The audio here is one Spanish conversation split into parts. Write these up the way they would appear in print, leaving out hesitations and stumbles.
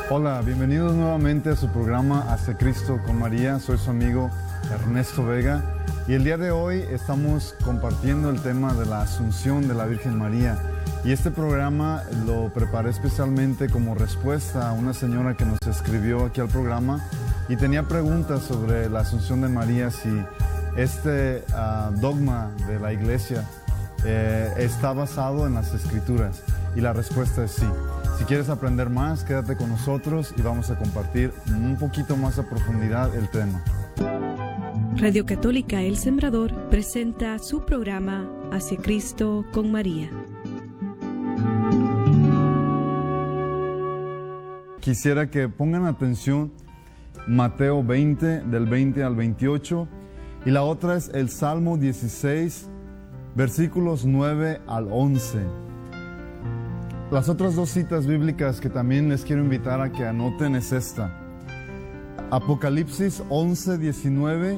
Hola, bienvenidos nuevamente a su programa Hacia Cristo con María. Soy su amigo Ernesto Vega y el día de hoy estamos compartiendo el tema de la Asunción de la Virgen María. Y este programa lo preparé especialmente como respuesta a una señora que nos escribió aquí al programa y tenía preguntas sobre la Asunción de María, si este dogma de la Iglesia está basado en las Escrituras. Y la respuesta es sí. Si quieres aprender más, quédate con nosotros y vamos a compartir un poquito más a profundidad el tema. Radio Católica El Sembrador presenta su programa Hacia Cristo con María. Quisiera que pongan atención Mateo 20, del 20 al 28, y la otra es el Salmo 16, versículos 9 al 11. Las otras dos citas bíblicas que también les quiero invitar a que anoten es esta. Apocalipsis 11, 19.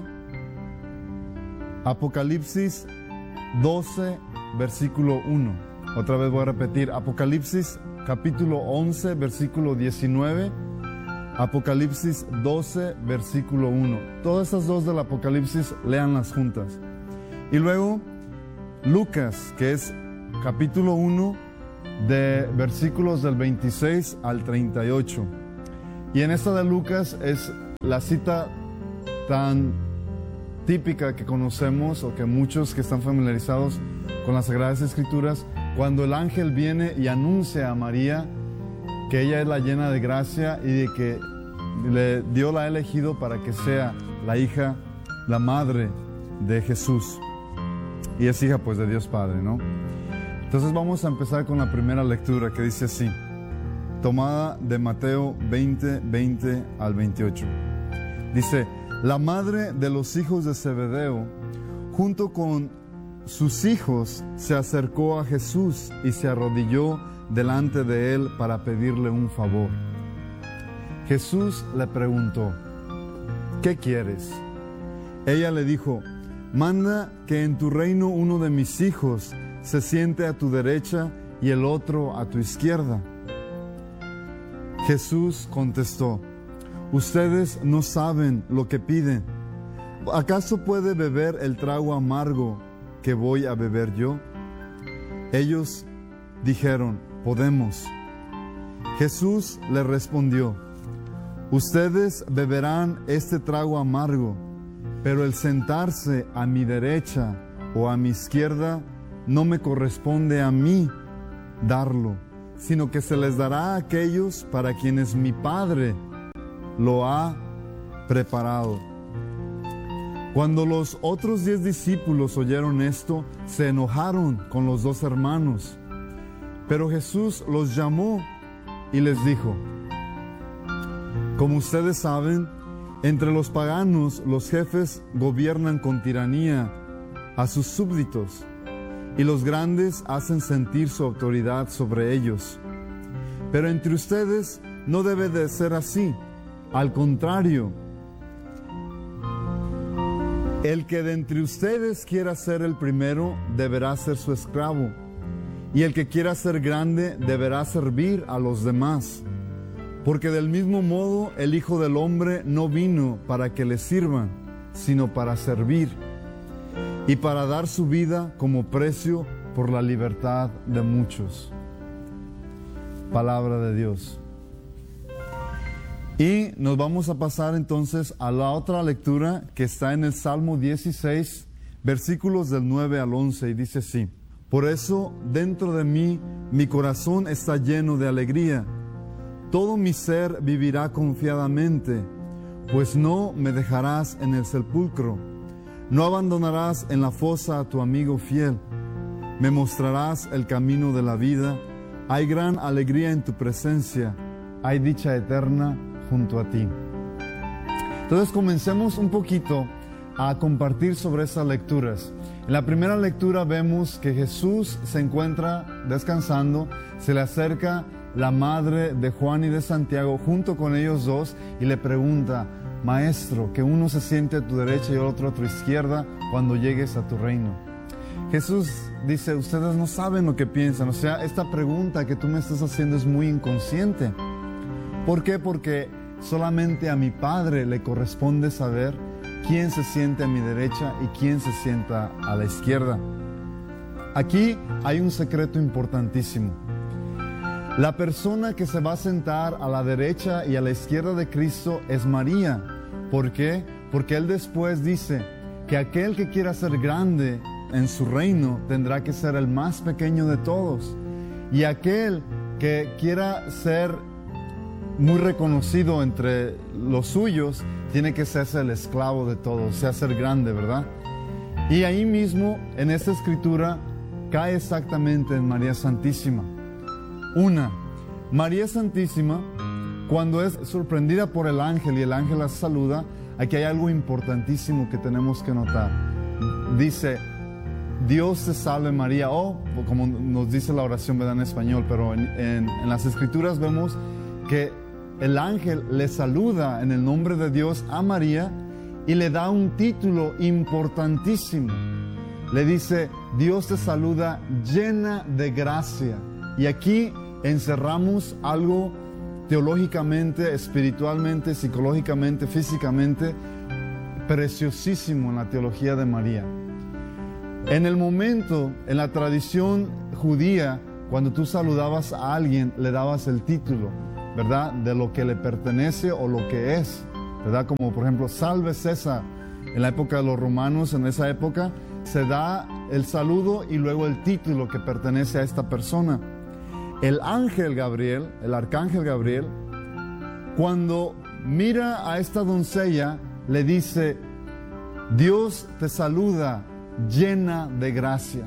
Apocalipsis 12, versículo 1. Otra vez voy a repetir. Apocalipsis capítulo 11, versículo 19. Apocalipsis 12, versículo 1. Todas esas dos del Apocalipsis, léanlas juntas. Y luego Lucas, que es capítulo 1, de versículos del 26 al 38. Y en esta de Lucas es la cita tan típica que conocemos, o que muchos que están familiarizados con las Sagradas Escrituras, cuando el ángel viene y anuncia a María que ella es la llena de gracia y de que Dios la ha elegido para que sea la hija, la madre de Jesús. Y es hija pues de Dios Padre, ¿no? Entonces vamos a empezar con la primera lectura, que dice así, tomada de Mateo 20, 20 al 28. Dice: la madre de los hijos de Zebedeo, junto con sus hijos, se acercó a Jesús y se arrodilló delante de él para pedirle un favor. Jesús le preguntó: ¿qué quieres? Ella le dijo: manda que en tu reino uno de mis hijos se siente a tu derecha y el otro a tu izquierda. Jesús contestó: ustedes no saben lo que piden. ¿Acaso puede beber el trago amargo que voy a beber yo? Ellos dijeron: podemos. Jesús le respondió: ustedes beberán este trago amargo, pero el sentarse a mi derecha o a mi izquierda no me corresponde a mí darlo, sino que se les dará a aquellos para quienes mi Padre lo ha preparado. Cuando los otros 10 discípulos oyeron esto, se enojaron con los dos hermanos. Pero Jesús los llamó y les dijo: como ustedes saben, entre los paganos los jefes gobiernan con tiranía a sus súbditos, y los grandes hacen sentir su autoridad sobre ellos. Pero entre ustedes no debe de ser así. Al contrario, el que de entre ustedes quiera ser el primero deberá ser su esclavo, y el que quiera ser grande deberá servir a los demás. Porque del mismo modo el Hijo del Hombre no vino para que le sirvan, sino para servir y para dar su vida como precio por la libertad de muchos. Palabra de Dios. Y nos vamos a pasar entonces a la otra lectura, que está en el Salmo 16, versículos del 9 al 11, y dice así: por eso dentro de mí mi corazón está lleno de alegría, todo mi ser vivirá confiadamente, pues no me dejarás en el sepulcro. No abandonarás en la fosa a tu amigo fiel. Me mostrarás el camino de la vida. Hay gran alegría en tu presencia. Hay dicha eterna junto a ti. Entonces comencemos un poquito a compartir sobre esas lecturas. En la primera lectura vemos que Jesús se encuentra descansando, se le acerca la madre de Juan y de Santiago junto con ellos dos y le pregunta: Maestro, que uno se siente a tu derecha y el otro a tu izquierda cuando llegues a tu reino. Jesús dice: ustedes no saben lo que piensan, o sea, esta pregunta que tú me estás haciendo es muy inconsciente. ¿Por qué? Porque solamente a mi Padre le corresponde saber quién se siente a mi derecha y quién se sienta a la izquierda. Aquí hay un secreto importantísimo. La persona que se va a sentar a la derecha y a la izquierda de Cristo es María. ¿Por qué? Porque Él después dice que aquel que quiera ser grande en su reino tendrá que ser el más pequeño de todos. Y aquel que quiera ser muy reconocido entre los suyos tiene que ser el esclavo de todos, o sea, ser grande, ¿verdad? Y ahí mismo, en esta escritura, cae exactamente en María Santísima. María Santísima, cuando es sorprendida por el ángel y el ángel la saluda, aquí hay algo importantísimo que tenemos que notar. Dice, Dios te salve María, o como nos dice la oración, ¿verdad?, en español, pero en las escrituras vemos que el ángel le saluda en el nombre de Dios a María y le da un título importantísimo. Le dice, Dios te saluda llena de gracia. Y aquí encerramos algo teológicamente, espiritualmente, psicológicamente, físicamente, preciosísimo en la teología de María. En el momento, en la tradición judía, cuando tú saludabas a alguien, le dabas el título, ¿verdad?, de lo que le pertenece o lo que es, ¿verdad? Como por ejemplo, salve César. En la época de los romanos, en esa época, se da el saludo y luego el título que pertenece a esta persona. El ángel Gabriel, el arcángel Gabriel, cuando mira a esta doncella, le dice, Dios te saluda llena de gracia.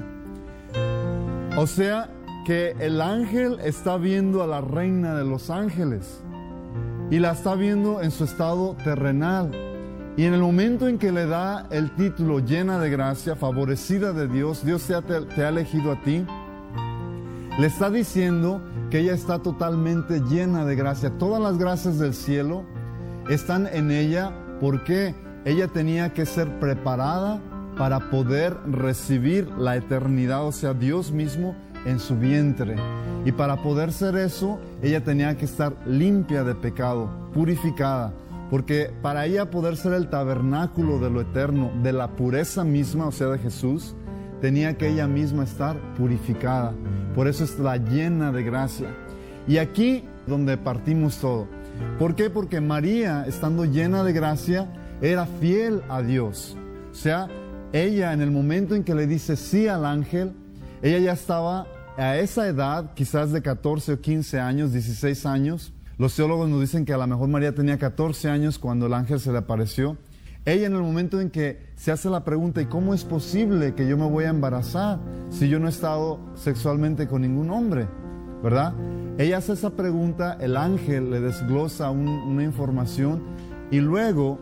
O sea, que el ángel está viendo a la reina de los ángeles y la está viendo en su estado terrenal. Y en el momento en que le da el título llena de gracia, favorecida de Dios, Dios te ha elegido a ti, le está diciendo que ella está totalmente llena de gracia. Todas las gracias del cielo están en ella porque ella tenía que ser preparada para poder recibir la eternidad, o sea, Dios mismo en su vientre. Y para poder ser eso, ella tenía que estar limpia de pecado, purificada, porque para ella poder ser el tabernáculo de lo eterno, de la pureza misma, o sea, de Jesús, tenía que ella misma estar purificada. Por eso es la llena de gracia. Y aquí donde partimos todo. ¿Por qué? Porque María, estando llena de gracia, era fiel a Dios. O sea, ella en el momento en que le dice sí al ángel, ella ya estaba a esa edad, quizás de 14 o 15 años, 16 años. Los teólogos nos dicen que a lo mejor María tenía 14 años cuando el ángel se le apareció. Ella en el momento en que se hace la pregunta, ¿y cómo es posible que yo me voy a embarazar si yo no he estado sexualmente con ningún hombre? ¿Verdad? Ella hace esa pregunta, el ángel le desglosa una información y luego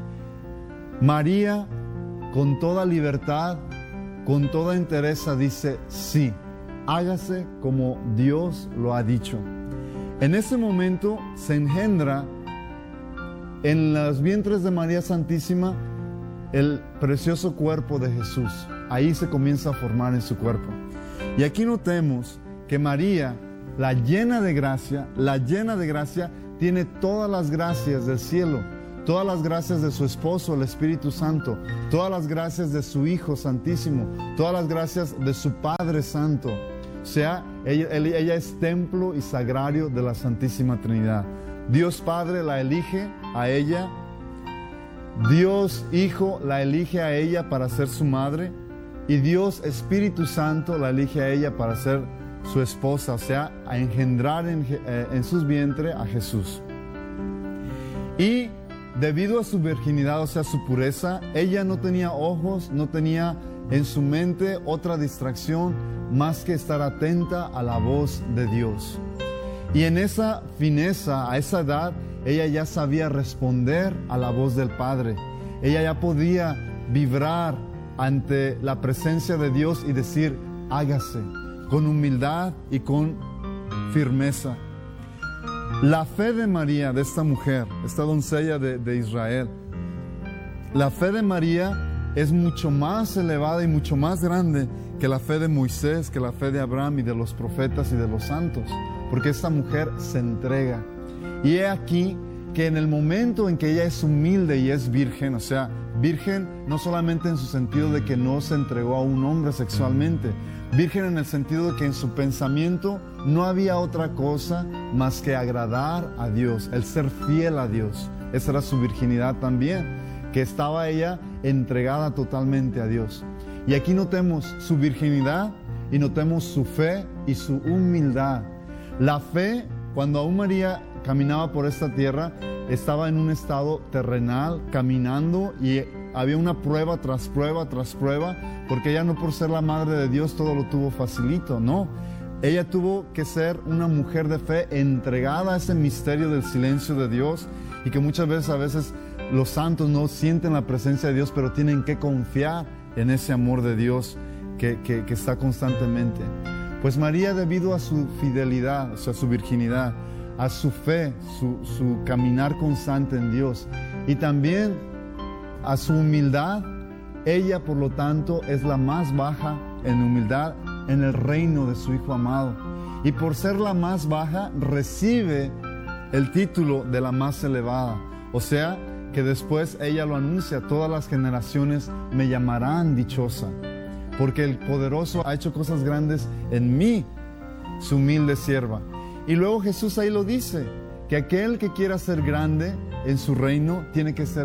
María, con toda libertad, con toda entereza, dice, sí, hágase como Dios lo ha dicho. En ese momento se engendra en los vientres de María Santísima el precioso cuerpo de Jesús. Ahí se comienza a formar en su cuerpo. Y aquí notemos que María, la llena de gracia, tiene todas las gracias del cielo, todas las gracias de su esposo, el Espíritu Santo, todas las gracias de su Hijo Santísimo, todas las gracias de su Padre Santo. O sea, ella es templo y sagrario de la Santísima Trinidad. Dios Padre la elige a ella, Dios Hijo la elige a ella para ser su madre y Dios Espíritu Santo la elige a ella para ser su esposa, o sea, a engendrar en sus vientres a Jesús. Y debido a su virginidad, o sea, su pureza, ella no tenía ojos, no tenía en su mente otra distracción más que estar atenta a la voz de Dios. Y en esa fineza, a esa edad, ella ya sabía responder a la voz del Padre. Ella ya podía vibrar ante la presencia de Dios y decir, hágase, con humildad y con firmeza. La fe de María, de esta mujer, esta doncella de Israel, la fe de María es mucho más elevada y mucho más grande que la fe de Moisés, que la fe de Abraham y de los profetas y de los santos, porque esta mujer se entrega. Y he aquí que en el momento en que ella es humilde y es virgen, o sea, virgen no solamente en su sentido de que no se entregó a un hombre sexualmente, virgen en el sentido de que en su pensamiento no había otra cosa más que agradar a Dios, el ser fiel a Dios. Esa era su virginidad también, que estaba ella entregada totalmente a Dios. Y aquí notemos su virginidad y notemos su fe y su humildad. La fe, cuando aún María caminaba por esta tierra, estaba en un estado terrenal, caminando, y había una prueba tras prueba tras prueba, porque ella no por ser la madre de Dios todo lo tuvo facilito, no. Ella tuvo que ser una mujer de fe entregada a ese misterio del silencio de Dios, y que muchas veces los santos no sienten la presencia de Dios, pero tienen que confiar en ese amor de Dios que está constantemente. Pues María, debido a su fidelidad, o sea, su virginidad, a su fe, su caminar constante en Dios, y también a su humildad, ella por lo tanto es la más baja en humildad en el reino de su Hijo amado. Y por ser la más baja, recibe el título de la más elevada. O sea, que después ella lo anuncia: todas las generaciones me llamarán dichosa, porque el poderoso ha hecho cosas grandes en mí, su humilde sierva. Y luego Jesús ahí lo dice, que aquel que quiera ser grande en su reino tiene que ser